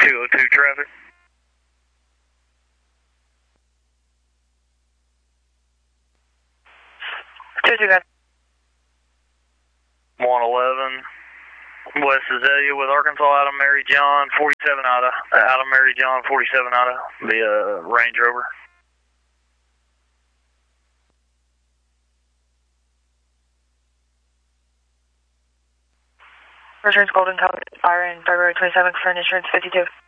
202 traffic. 2-2, 111 West Azalea with Arkansas, out of Mary John, 47 out of Mary John, 47 out of the Range Rover. Insurance Golden Cup, fire in February 27th for insurance 52.